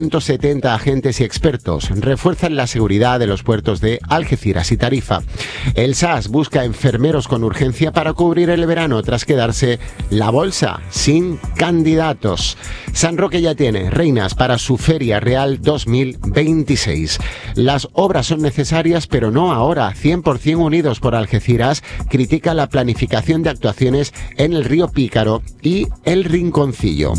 170 agentes y expertos refuerzan la seguridad de los puertos de Algeciras y Tarifa. El SAS busca enfermeros con urgencia para cubrir el verano tras quedarse la bolsa sin candidatos. San Roque ya tiene reinas para su Feria Real 2026. Las obras son necesarias, pero no ahora. 100% Unidos por Algeciras critica la planificación de actuaciones en el río Pícaro y el Rinconcillo.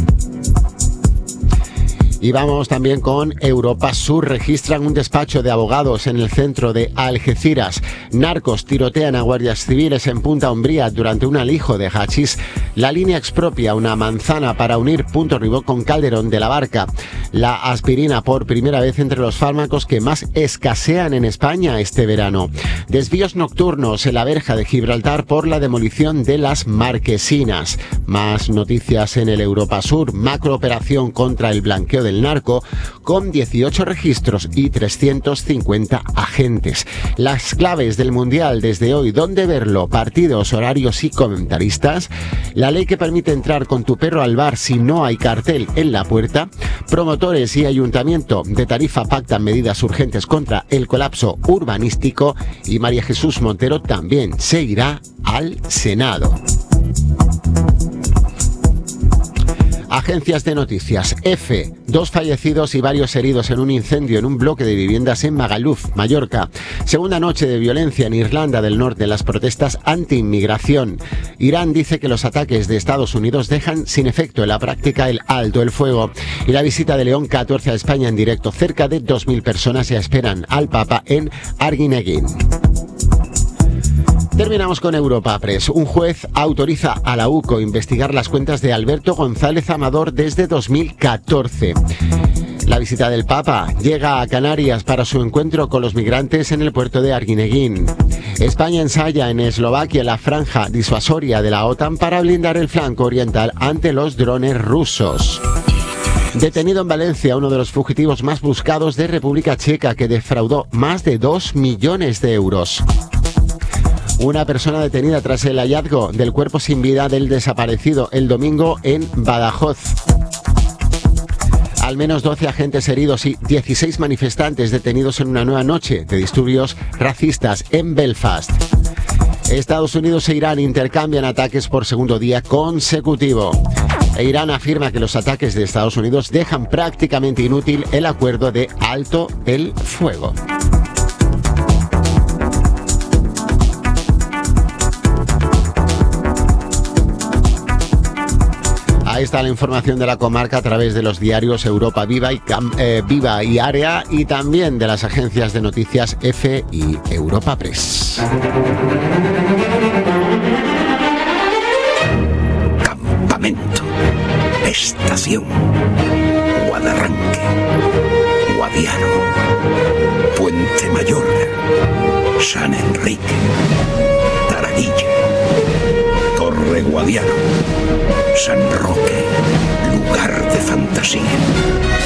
Y vamos también con Europa Sur. Registran un despacho de abogados en el centro de Algeciras. Narcos tirotean a guardias civiles en Punta Umbría durante un alijo de hachís. La línea expropia una manzana para unir Punto Ribó con Calderón de la Barca. La aspirina por primera vez entre los fármacos que más escasean en España este verano. Desvíos nocturnos en la verja de Gibraltar por la demolición de las marquesinas. Más noticias en el Europa Sur. Macrooperación contra el blanqueo del narco con 18 registros y 350 agentes. Las claves del Mundial desde hoy: dónde verlo, partidos, horarios y comentaristas. La ley que permite entrar con tu perro al bar si no hay cartel en la puerta. Promotores y Ayuntamiento de Tarifa pactan medidas urgentes contra el colapso urbanístico. Y María Jesús Montero también se irá al Senado. Agencias de noticias. F. 2 fallecidos y varios heridos en un incendio en un bloque de viviendas en Magaluf, Mallorca. Segunda noche de violencia en Irlanda del Norte en las protestas anti-inmigración. Irán dice que los ataques de Estados Unidos dejan sin efecto en la práctica el alto el fuego. Y la visita de León XIV a España en directo. Cerca de 2.000 personas ya esperan al Papa en Arguineguín. Terminamos con Europa Press. Un juez autoriza a la UCO investigar las cuentas de Alberto González Amador desde 2014. La visita del Papa. Llega a Canarias para su encuentro con los migrantes en el puerto de Arguineguín. España ensaya en Eslovaquia la franja disuasoria de la OTAN para blindar el flanco oriental ante los drones rusos. Detenido en Valencia uno de los fugitivos más buscados de República Checa, que defraudó más de 2 millones de euros. Una persona detenida tras el hallazgo del cuerpo sin vida del desaparecido el domingo en Badajoz. Al menos 12 agentes heridos y 16 manifestantes detenidos en una nueva noche de disturbios racistas en Belfast. Estados Unidos e Irán intercambian ataques por segundo día consecutivo. Irán afirma que los ataques de Estados Unidos dejan prácticamente inútil el acuerdo de alto el fuego. Ahí está la información de la comarca a través de los diarios Europa Viva y Área, y también de las agencias de noticias F y Europa Press. Campamento, estación, Guadarranque, Guadiaro, Puente Mayor, San Enrique, Taraguilla, Torre Guadiaro, San Roque, lugar de fantasía.